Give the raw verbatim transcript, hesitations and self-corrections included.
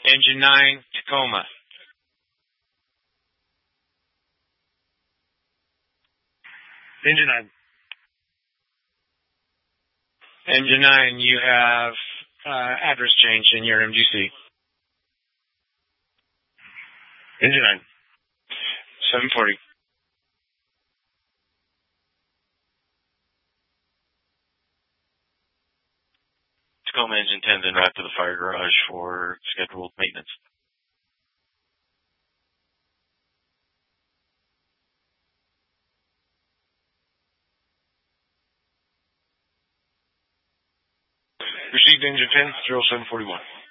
Engine nine, Tacoma. Engine nine. Engine nine, you have uh, address change in your M G C. Engine nine. seven forty. Tacoma Engine ten, then right to the fire garage for scheduled maintenance. Received Engine ten, zero seven forty-one.